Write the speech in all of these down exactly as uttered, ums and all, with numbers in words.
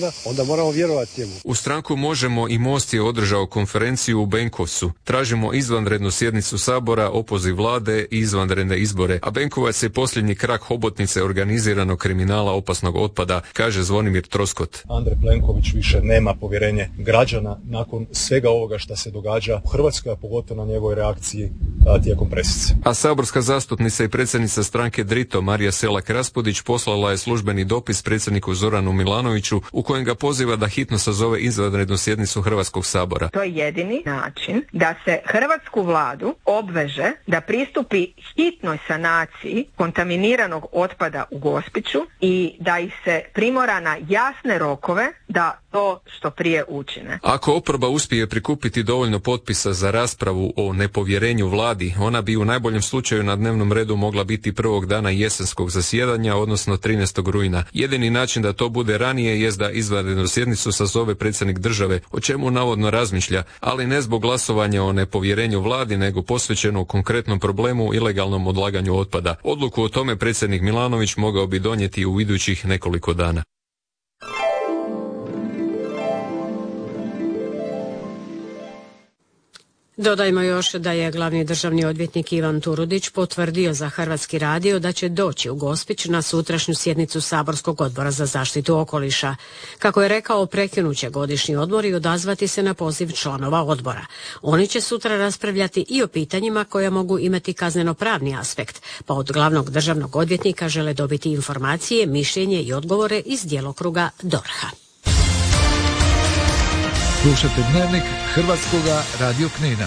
onda moramo vjerovati njemu. U stranku Možemo i Most je održao konferenciju u Benkovcu. Tražimo izvanrednu sjednicu Sabora, opoziv vlade i izvanredne izbore, a Benkovac je posljednji krak hobotnice organiziranog kriminala opasnog otpada, kaže Zvonimir Troskot. Andrej Plenković više nema povjerenje građana nakon svega ovoga što se događa u Hrvatskoj, a pogotovo na njegovoj reakciji a, tijekom presice. A saborska zastupnica i predsjednica stranke Drito Marija Selak Raspudić poslala je službeni dopis predsjedniku Zoranu Milanoviću u kojem ga poziva da hitno sazove izvanrednu sjednicu Hrvatskog sabora. To je jedini način da se hrvatsku vladu obveže da pristupi hitnoj sanaciji kontaminiranog otpada u Gospiću i da ih se primora na jasne rokove da to što prije učine. Ako oporba uspije prikupiti dovoljno potpisa za raspravu o nepovjerenju vladi, ona bi u najboljem slučaju na dnevnom redu mogla biti prvog dana jesenskog zasjedanja, odnosno trinaestog rujna. Jedini način da to bude ranije jest da izvanrednu sjednicu sazove predsjednik države, o čemu navodno razmišlja, ali ne zbog glasovanja o nepovjerenju vladi, nego posvećeno konkretnom problemu ilegalnom odlaganju otpada. Odluku o tome predsjednik Milanović mogao bi donijeti u idućih nekoliko dana. Dodajmo još da je glavni državni odvjetnik Ivan Turudić potvrdio za Hrvatski radio da će doći u Gospić na sutrašnju sjednicu Saborskog odbora za zaštitu okoliša. Kako je rekao, prekinut će godišnji odbor i odazvati se na poziv članova odbora. Oni će sutra raspravljati i o pitanjima koja mogu imati kazneno-pravni aspekt, pa od glavnog državnog odvjetnika žele dobiti informacije, mišljenje i odgovore iz djelokruga D O R H-a. Slušate Dnevnik Hrvatskoga radio Knina.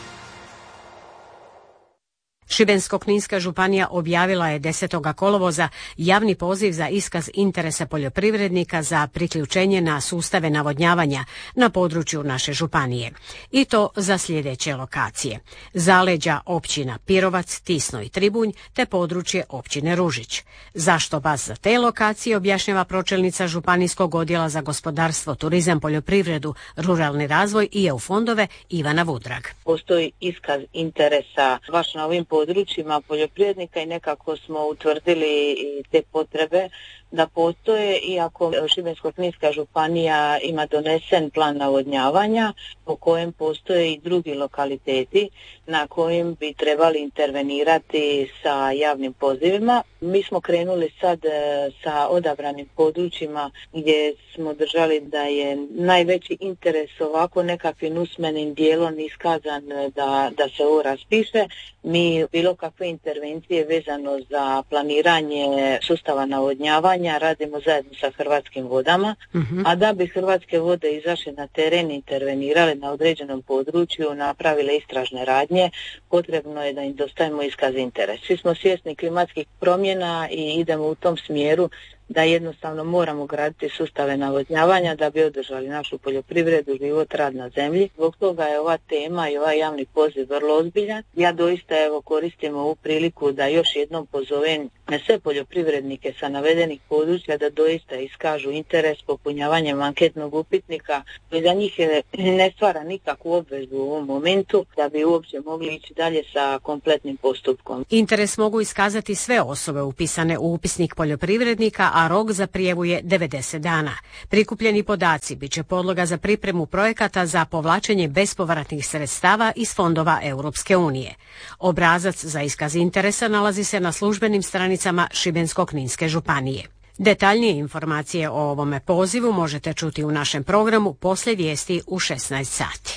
Šibensko-kninska županija objavila je desetog kolovoza javni poziv za iskaz interesa poljoprivrednika za priključenje na sustave navodnjavanja na području naše županije. I to za sljedeće lokacije: zaleđa općina Pirovac, Tisno i Tribunj te područje općine Ružić. Zašto baš za te lokacije, objašnjava pročelnica Županijskog odjela za gospodarstvo, turizam, poljoprivredu, ruralni razvoj i E U fondove Ivana Vudrag. Postoji iskaz interesa baš na ovim područjima poljoprivrednika i nekako smo utvrdili te potrebe da postoje, iako Šibensko-kninska županija ima donesen plan navodnjavanja po kojem postoje i drugi lokaliteti na kojim bi trebali intervenirati sa javnim pozivima. Mi smo krenuli sad sa odabranim područjima gdje smo držali da je najveći interes ovako nekakvim usmenim dijelom iskazan da, da se ovo raspiše. Mi bilo kakve intervencije vezano za planiranje sustava navodnjavanja radimo zajedno sa Hrvatskim vodama, uh-huh. a da bi Hrvatske vode izašle na teren, intervenirale na određenom području, napravile istražne radnje, potrebno je da im dostavimo iskaz interes. Svi smo svjesni klimatskih promjena i idemo u tom smjeru da jednostavno moramo graditi sustave navodnjavanja da bi održali našu poljoprivredu, život, rad na zemlji. Zbog toga je ova tema i ovaj javni poziv vrlo ozbiljan. Ja doista evo koristim ovu priliku da još jednom pozovem na sve poljoprivrednike sa navedenih područja da doista iskažu interes popunjavanjem anketnog upitnika koji za njih ne stvara nikakvu obvezu u ovom momentu da bi uopće mogli ići dalje sa kompletnim postupkom. Interes mogu iskazati sve osobe upisane u upisnik poljoprivrednika, a rok za prijavu je devedeset dana. Prikupljeni podaci bit će podloga za pripremu projekata za povlačenje bespovratnih sredstava iz fondova Europske unije. Obrazac za iskaz interesa nalazi se na službenim stranicama Šibensko-kninske županije. Detaljnije informacije o ovome pozivu možete čuti u našem programu poslije vijesti u šesnaest sati.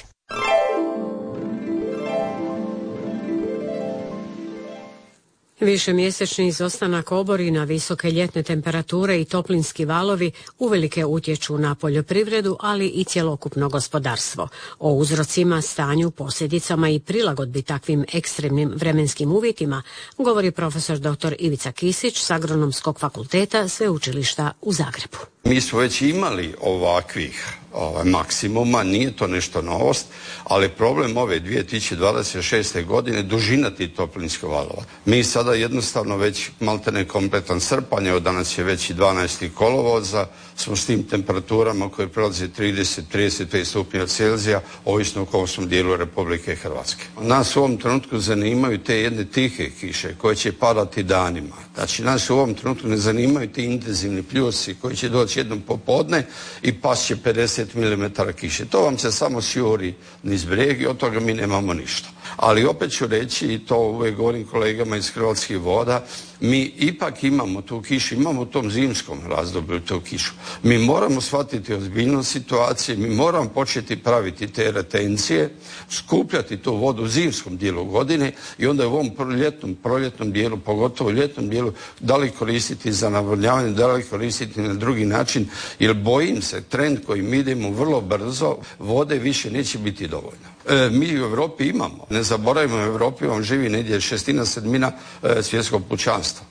Višemjesečni izostanak oborina, visoke ljetne temperature i toplinski valovi uvelike utječu na poljoprivredu, ali i cjelokupno gospodarstvo. O uzrocima, stanju, posljedicama i prilagodbi takvim ekstremnim vremenskim uvjetima govori profesor doktor Ivica Kisić s Agronomskog fakulteta Sveučilišta u Zagrebu. Mi smo već imali ovakvih ovaj, maksimuma, nije to nešto novost, ali problem ove dvije tisuće dvadeset šeste. godine dužina tih toplinskih valova. Mi sada jednostavno već maltene kompletan srpanj, evo danas je već i dvanaesti kolovoza, smo s tim temperaturama koje prelaze trideset do trideset pet stupnjeva Celzija, ovisno u kom smo dijelu Republike Hrvatske. Nas u ovom trenutku zanimaju te jedne tihe kiše koje će padati danima. Znači, nas u ovom trenutku ne zanimaju ti intenzivni pljusi koji će doći jednom popodne i pas će pedeset milimetara kiše. To vam se samo sjuri niz brijeg i od toga mi nemamo ništa. Ali opet ću reći, i to uvijek govorim kolegama iz Hrvatskih voda, mi ipak imamo tu kišu, imamo u tom zimskom razdoblju tu kišu. Mi moramo shvatiti ozbiljnost situacije, mi moramo početi praviti te retencije, skupljati tu vodu u zimskom dijelu godine i onda u ovom ljetnom, proljetnom dijelu, pogotovo ljetnom dijelu, da li koristiti za navodnjavanje, da li koristiti na drugi način, jer bojim se, trend koji mi idemo vrlo brzo, vode više neće biti dovoljno. E, mi u Europi imamo, ne zaboravimo, u Europi vam živi negdje šestina, sedmina e, svjetskog pučanstva.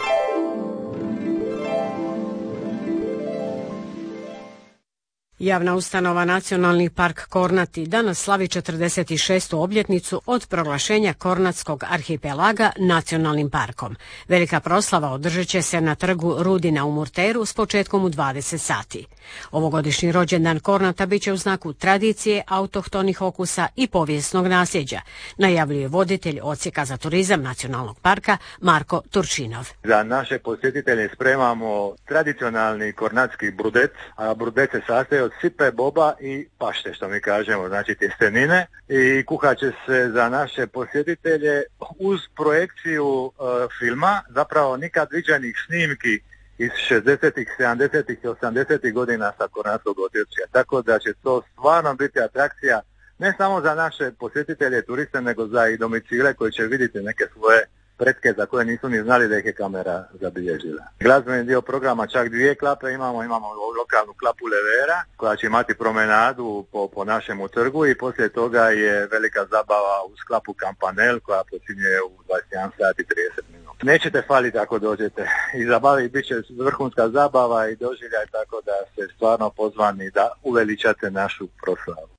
Javna ustanova Nacionalni park Kornati danas slavi četrdeset šestu obljetnicu od proglašenja Kornatskog arhipelaga nacionalnim parkom. Velika proslava održat će se na trgu Rudina u Murteru s početkom u dvadeset sati. Ovogodišnji rođendan Kornata bit će u znaku tradicije, autohtonih okusa i povijesnog nasljeđa, najavljuje voditelj odsjeka za turizam Nacionalnog parka Marko Turčinov. Za naše posjetitelje spremamo tradicionalni kornatski brudet, a brudet se sastoji od sipe, boba i pašte, što mi kažemo, znači tjestenine, i kuhat će se za naše posjetitelje uz projekciju uh, filma, zapravo nikad viđenih snimki iz šezdesetih, sedamdesetih i osamdesetih godina sa kornatskog otočja. Tako da će to stvarno biti atrakcija ne samo za naše posjetitelje, turiste, nego za i domicile koji će vidjeti neke svoje pretke za koje nisu ni znali da ih je kamera zabilježila. Glazbeni dio programa, čak dvije klape imamo, imamo lokalnu klapu Levera koja će imati promenadu po, po našemu trgu i poslije toga je velika zabava uz klapu Kampanel koja počinje u dvadeset jedan sat i trideset minuta. Nećete faliti ako dođete i zabavi, bit će vrhunska zabava i doživljaj, tako da ste stvarno pozvani da uveličate našu proslavu.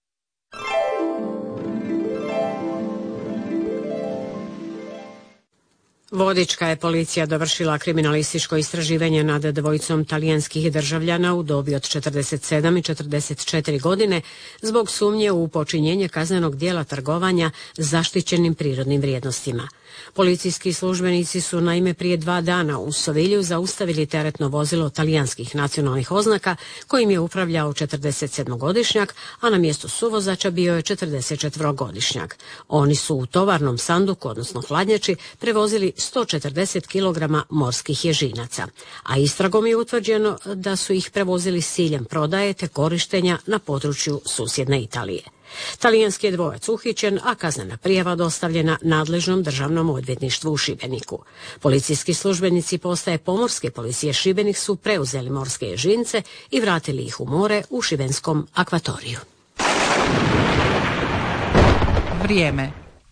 Vodička je policija dovršila kriminalističko istraživanje nad dvojicom talijanskih državljana u dobi od četrdeset sedam i četrdeset četiri godine zbog sumnje u počinjenje kaznenog djela trgovanja zaštićenim prirodnim vrijednostima. Policijski službenici su naime prije dva dana u Sovilju zaustavili teretno vozilo talijanskih nacionalnih oznaka kojim je upravljao četrdesetsedmogodišnjak, a na mjestu suvozača bio je četrdesetčetvorogodišnjak. Oni su u tovarnom sanduku, odnosno hladnjači, prevozili sto četrdeset kilograma morskih ježinaca, a istragom je utvrđeno da su ih prevozili s ciljem prodaje te korištenja na području susjedne Italije. Talijanski je dvojac uhićen, a kaznena prijava dostavljena nadležnom državnom odvjetništvu u Šibeniku. Policijski službenici postaje pomorske policije Šibenik su preuzeli morske ježince i vratili ih u more u šibenskom akvatoriju. Vrijeme.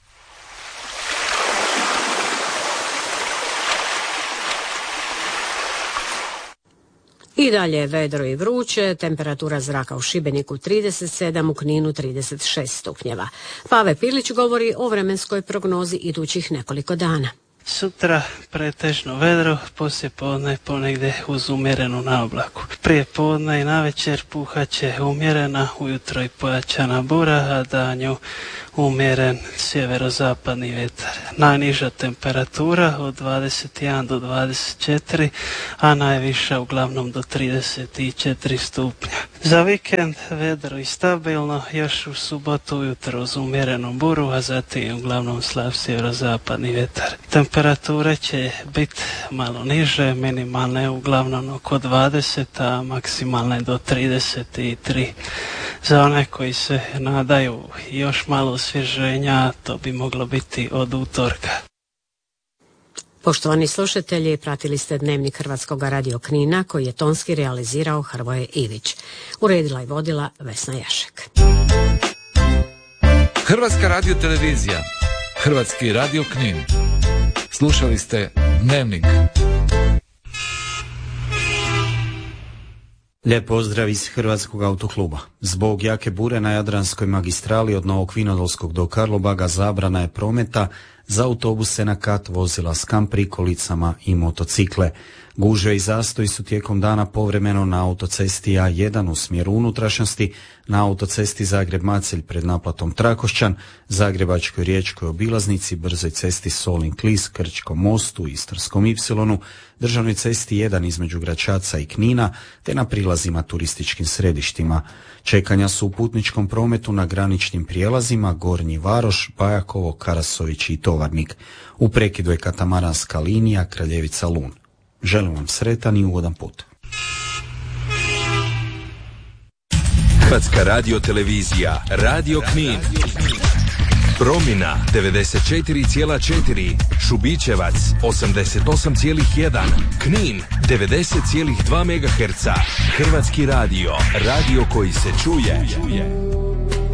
I dalje vedro i vruće, temperatura zraka u Šibeniku trideset sedam, u Kninu trideset šest stupnjeva. Pave Pilić govori o vremenskoj prognozi idućih nekoliko dana. Sutra pretežno vedro, poslije podne ponegdje uz umjerenu naoblaku. Prije podne i navečer puhaće umjerena, ujutro i pojačana bura, a danju umjeren sjeverozapadni vjetar. Najniža temperatura od dvadeset jedan do dvadeset četiri, a najviša uglavnom do trideset četiri stupnja. Za vikend vedro i stabilno, još u subotu ujutro uz umjerenu buru, a zatim uglavnom slab sjeverozapadni vjetar. Temperature će biti malo niže, minimalne uglavnom oko dvadeset, a maksimalne do trideset tri. Za one koji se nadaju još malo osvježenja, to bi moglo biti od utorka. Poštovani slušatelji, pratili ste Dnevnik Hrvatskog radio Knina koji je tonski realizirao Hrvoje Ivić. Uredila i vodila Vesna Jašek. Hrvatska radiotelevizija, Hrvatski radio Knin. Slušali ste Dnevnik. Lijep pozdrav iz Hrvatskog autokluba. Zbog jake bure na Jadranskoj magistrali od Novog Vinodolskog do Karlobaga zabrana je prometa za autobuse na kat, vozila s kamp prikolicama i motocikle. Gužve i zastoji su tijekom dana povremeno na autocesti A jedan u smjeru unutrašnjosti, na autocesti Zagreb-Macelj pred naplatom Trakošćan, Zagrebačkoj riječkoj obilaznici, brzoj cesti Solin-Klis, Krčkom mostu, Istarskom Ipsilonu, državnoj cesti jedan između Gračaca i Knina, te na prilazima turističkim središtima. Čekanja su u putničkom prometu na graničnim prijelazima Gornji Varoš, Bajakovo, Karasović i Tovarnik. U prekidu je katamaranska linija Kraljevica-Lun. Želim vam sretan i ugodan put. Hrvatska radiotelevizija, Radio Knin. Promina devedeset četiri zarez četiri, Šubićevac osamdeset osam zarez jedan, Knin devedeset zarez dva megaherca. Hrvatski radio, radio koji se čuje.